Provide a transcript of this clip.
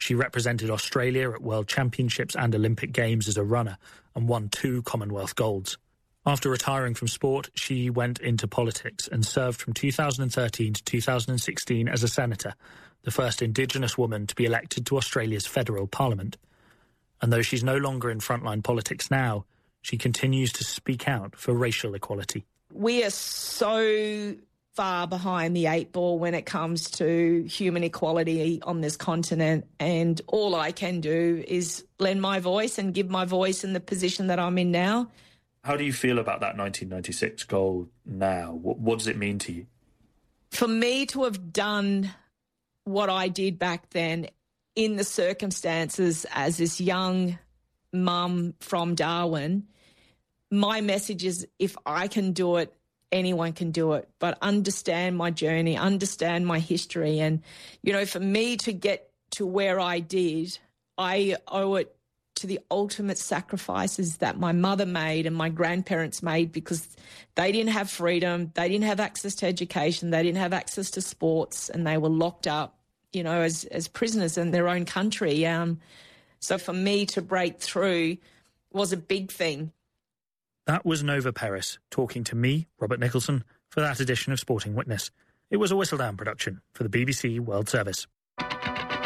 She represented Australia at World Championships and Olympic Games as a runner and won 2 Commonwealth golds. After retiring from sport, she went into politics and served from 2013 to 2016 as a senator, the first Indigenous woman to be elected to Australia's federal parliament. And though she's no longer in frontline politics now, she continues to speak out for racial equality. We are so far behind the 8 ball when it comes to human equality on this continent, and all I can do is lend my voice and give my voice in the position that I'm in now. How do you feel about that 1996 goal now? What does it mean to you? For me to have done what I did back then in the circumstances as this young mum from Darwin, my message is if I can do it, anyone can do it. But understand my journey, understand my history. And, you know, for me to get to where I did, I owe it to the ultimate sacrifices that my mother made and my grandparents made, because they didn't have freedom, they didn't have access to education, they didn't have access to sports, and they were locked up, you know, as prisoners in their own country. So for me to break through was a big thing. That was Nova Peris talking to me, Robert Nicholson, for that edition of Sporting Witness. It was a Whistledown production for the BBC World Service.